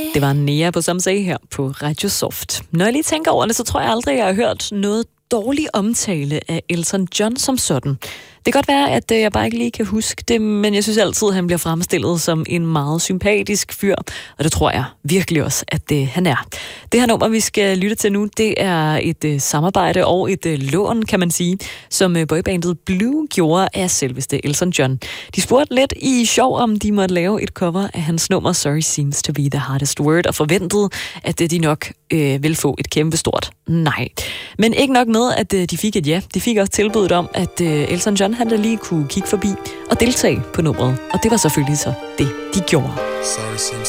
Det var Nea på Somsay her på Radio Soft. Når jeg lige tænker over det, så tror jeg aldrig, jeg har hørt noget dårlig omtale af Elton John som sådan. Det kan godt være, at jeg bare ikke lige kan huske det, men jeg synes altid, at han bliver fremstillet som en meget sympatisk fyr, og det tror jeg virkelig også, at han er. Det her nummer, vi skal lytte til nu, det er et samarbejde og et lån, kan man sige, som boybandet Blue gjorde af selveste Elton John. De spurgte lidt i sjov, om de måtte lave et cover af hans nummer Sorry Seems to be the Hardest Word, og forventede, at de nok vil få et kæmpestort nej. Men ikke nok med, at de fik et ja. De fik også tilbuddet om, at Elton John han da lige kunne kigge forbi og deltage på nummeret. Og det var selvfølgelig så det, de gjorde. Sorry seems